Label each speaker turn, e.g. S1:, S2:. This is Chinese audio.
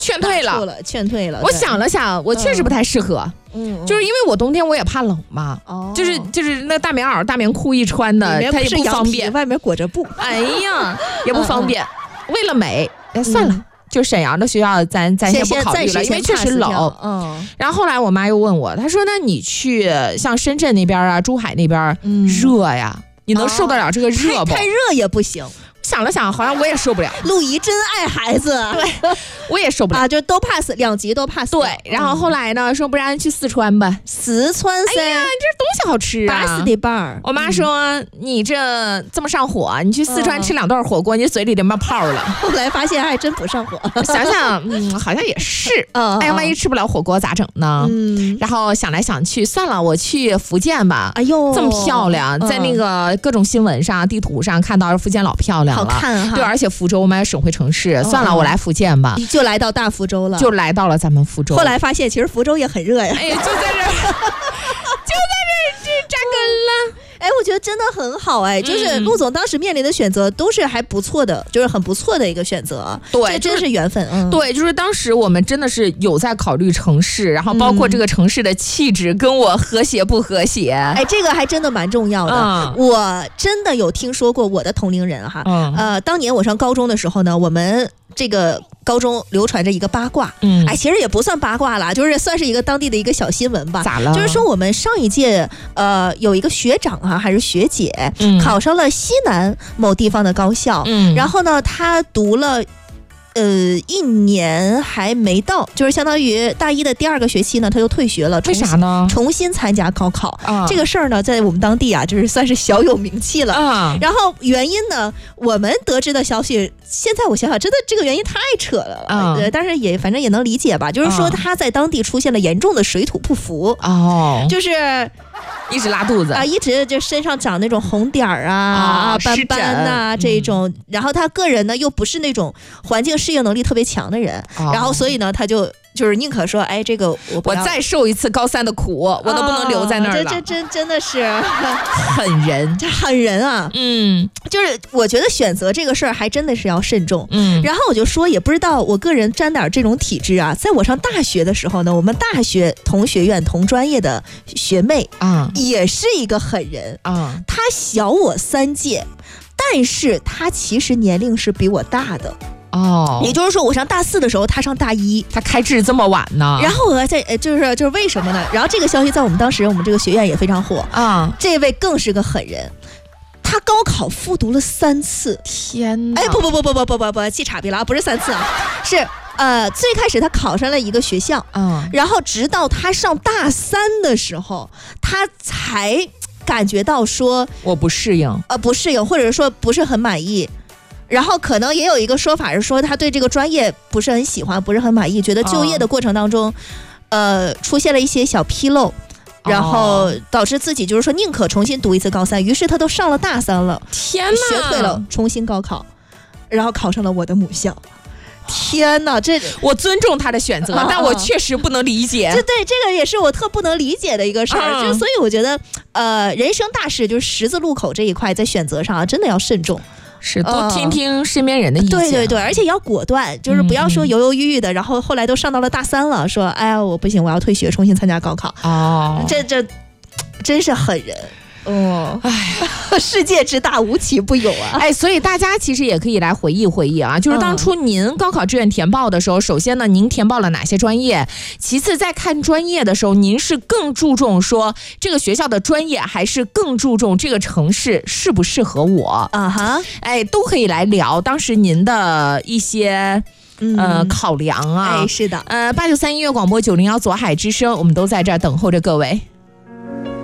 S1: 劝退了，我想了想，我确实不太适合。就是因为我冬天我也怕冷嘛，就是那大棉袄、大棉裤一穿的，它也不方便，
S2: 外面裹着布，
S1: 哎呀，也不方便。为了美，算了。就沈阳的学校咱先不考虑了，因为确实冷。然后后来我妈又问我，她说：“那你去像深圳那边啊、珠海那边，热呀，你能受得了这个热不？
S2: 太热也不行。”
S1: 想了想，好像我也受不了。
S2: 陆怡真爱孩子，
S1: 对，我也受不了
S2: 啊，就都 pass， 2级都 pass。
S1: 对，然后后来呢，说不然去四川吧。
S2: 四川噻，
S1: 哎呀，这东西好吃啊，
S2: 巴适的棒。
S1: 我妈说你这么上火，你去四川吃2顿火锅，你嘴里得冒泡了。
S2: 后来发现还真不上火，
S1: 想想，好像也是。哎呀，万一吃不了火锅咋整呢？然后想来想去，算了，我去福建吧。
S2: 哎呦，
S1: 这么漂亮，在那个各种新闻上、地图上看到福建老漂亮了。
S2: 好看哈，
S1: 对，而且福州我们省会城市，算了，我来福建吧，
S2: 就来到大福州了，
S1: 就来到了咱们福州。
S2: 后来发现其实福州也很热呀，
S1: 哎呀，就在这扎根了。
S2: 哎，我觉得真的很好哎，就是陆总当时面临的选择都是还不错的，就是很不错的一个选择。
S1: 对，
S2: 这真是缘分。
S1: 对，就是当时我们真的是有在考虑城市，然后包括这个城市的气质跟我和谐不和谐。
S2: 哎，这个还真的蛮重要的。我真的有听说过我的同龄人哈，当年我上高中的时候呢，我们这个高中流传着一个八卦，哎，其实也不算八卦啦，就是算是一个当地的一个小新闻吧。
S1: 咋了？
S2: 就是说我们上一届有一个学长啊还是学姐，考上了西南某地方的高校，然后呢他读了1年还没到，就是相当于大一的第2个学期呢，他就退学了。
S1: 为啥呢？
S2: 重新参加高考。这个事儿呢，在我们当地啊，就是算是小有名气了。然后原因呢，我们得知的消息，现在我想想，真的这个原因太扯了。但是也反正也能理解吧，就是说他在当地出现了严重的水土不服。就是
S1: 一直拉肚子
S2: 啊，一直就身上长那种红点儿啊、斑斑呐这种。然后他个人呢又不是那种环境适应能力特别强的人，然后所以呢他就是宁可说，哎，这个我
S1: 再受一次高3的苦，我都不能留在那儿了。
S2: 这真的是
S1: 狠人，
S2: 这狠人啊！就是我觉得选择这个事儿还真的是要慎重。然后我就说，也不知道我个人沾点这种体质啊。在我上大学的时候呢，我们大学同学院同专业的学妹也是一个狠人她小我3届，但是她其实年龄是比我大的。也就是说我上大4的时候他上大1，
S1: 他开智这么晚呢。
S2: 然后我在就是为什么呢？然后这个消息在我们当时我们这个学院也非常火这位更是个狠人，他高考复读了3次。
S1: 天哪！
S2: 哎，不，记岔别了啊，不是3次啊，是最开始他考上了一个学校，然后直到他上大3的时候，他才感觉到说
S1: 我不适应，
S2: 或者说不是很满意。然后可能也有一个说法是说他对这个专业不是很喜欢，不是很满意，觉得就业的过程当中出现了一些小纰漏，然后导致自己就是说宁可重新读一次高3，于是他都上了大3了，
S1: 天哪，
S2: 学退了，重新高考，然后考上了我的母校。天哪，
S1: 我尊重他的选择，但我确实不能理解。
S2: 对，这个也是我特不能理解的一个事儿。就所以我觉得人生大事就是十字路口这一块，在选择上真的要慎重。
S1: 是，多听听身边人的意见。
S2: 对，而且要果断，就是不要说犹犹豫豫的，然后后来都上到了大3了，说哎呀我不行，我要退学，重新参加高考。这真是狠人。世界之大无奇不有啊！
S1: 哎，所以大家其实也可以来回忆回忆啊，就是当初您高考志愿填报的时候，首先呢，您填报了哪些专业？其次，在看专业的时候，您是更注重说这个学校的专业，还是更注重这个城市适不适合我？哎，都可以来聊当时您的一些考量啊。
S2: 哎，是的，
S1: 893音乐广播901左海之声，我们都在这儿等候着各位。